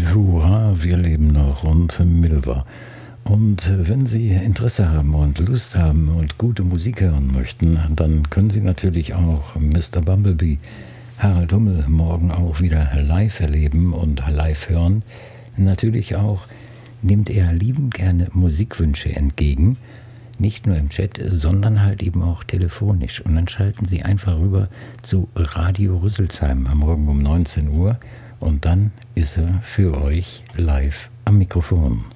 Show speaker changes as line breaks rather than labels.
Hurra, wir leben noch und Milva. Und wenn Sie Interesse haben und Lust haben und gute Musik hören möchten, dann können Sie natürlich auch Mr. Bumblebee, Harald Hummel, morgen auch wieder live erleben und live hören. Natürlich auch nimmt er liebend gerne Musikwünsche entgegen, nicht nur im Chat, sondern halt eben auch telefonisch. Und dann schalten Sie einfach rüber zu Radio Rüsselsheim am Morgen um 19 Uhr und dann ist er für euch live am Mikrofon.